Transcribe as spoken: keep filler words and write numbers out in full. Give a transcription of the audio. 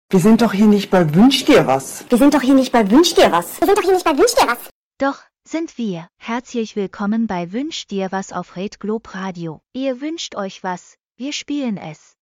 Wir sind doch hier nicht bei Wünsch dir was. Wir sind doch hier nicht bei Wünsch dir was. Wir sind doch hier nicht bei Wünsch dir was. Doch, sind wir. Herzlich willkommen bei Wünsch dir was auf Red Globe Radio. Ihr wünscht euch was, wir spielen es.